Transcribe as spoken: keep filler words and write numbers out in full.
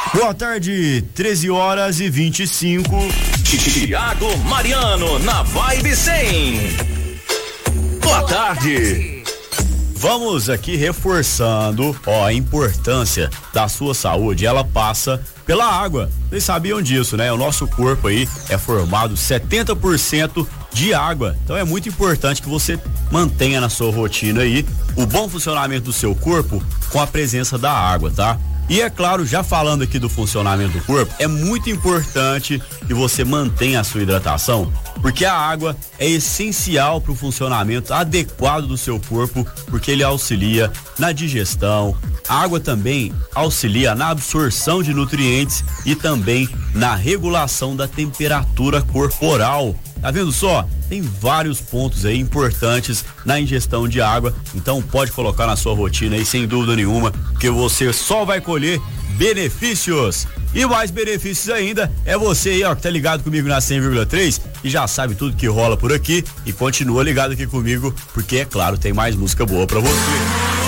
Boa tarde, treze horas e vinte e cinco. Thiago Mariano na Vibe cem. Boa tarde. Vamos aqui reforçando, ó, a importância da sua saúde. Ela passa pela água. Vocês sabiam disso, né? O nosso corpo aí é formado setenta por cento de água. Então é muito importante que você mantenha na sua rotina aí o bom funcionamento do seu corpo com a presença da água, tá? E é claro, já falando aqui do funcionamento do corpo, é muito importante que você mantenha a sua hidratação, porque a água é essencial para o funcionamento adequado do seu corpo, porque ele auxilia na digestão. A água também auxilia na absorção de nutrientes e também na regulação da temperatura corporal. Tá vendo só? Tem vários pontos aí importantes na ingestão de água, então pode colocar na sua rotina aí sem dúvida nenhuma, que você só vai colher benefícios. E mais benefícios ainda é você aí, ó, que tá ligado comigo na cem vírgula três e já sabe tudo que rola por aqui e continua ligado aqui comigo, porque é claro, tem mais música boa pra você.